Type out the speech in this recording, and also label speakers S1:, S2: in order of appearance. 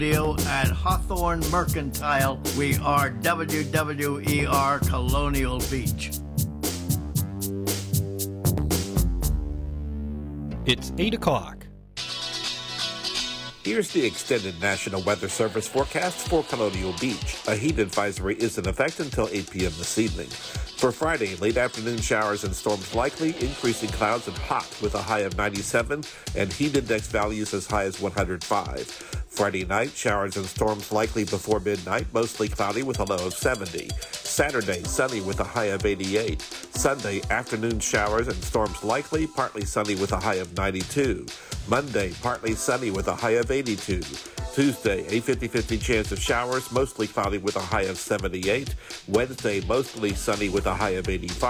S1: At Hawthorne Mercantile, we are WWER Colonial Beach.
S2: It's 8 o'clock.
S3: Here's the extended National Weather Service forecast for Colonial Beach. A heat advisory is in effect until 8 p.m. this evening. For Friday, late afternoon showers and storms likely, increasing clouds and hot with a high of 97 and heat index values as high as 105. Friday night, showers and storms likely before midnight, mostly cloudy with a low of 70. Saturday, sunny with a high of 88. Sunday, afternoon showers and storms likely, partly sunny with a high of 92. Monday, partly sunny with a high of 82. Tuesday, a 50-50 chance of showers, mostly cloudy with a high of 78. Wednesday, mostly sunny with a high of 85.